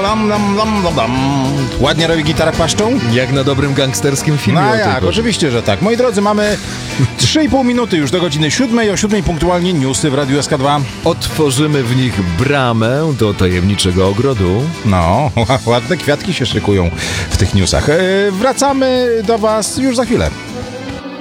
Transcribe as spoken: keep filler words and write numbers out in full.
lam, lam, lam, lam, lam. Ładnie robi gitara paszczą? Jak na dobrym gangsterskim filmie. No jak, oczywiście, że tak. Moi drodzy, mamy trzy i pół minuty już do godziny siódmej. O siódmej punktualnie newsy w Radiu S K dwa. Otworzymy w nich bramę do tajemniczego ogrodu. No, ładne kwiatki się szykują w tych newsach. Wracamy do Was już za chwilę.